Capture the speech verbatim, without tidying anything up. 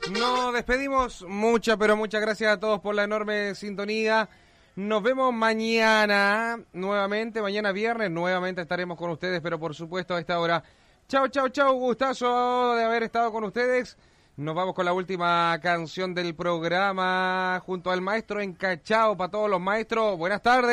Nos despedimos, muchas pero muchas gracias a todos por la enorme sintonía. Nos vemos mañana, nuevamente, mañana viernes, nuevamente estaremos con ustedes, pero por supuesto a esta hora. Chau, chau, chau, gustazo de haber estado con ustedes. Nos vamos con la última canción del programa junto al maestro Encachao para todos los maestros. Buenas tardes.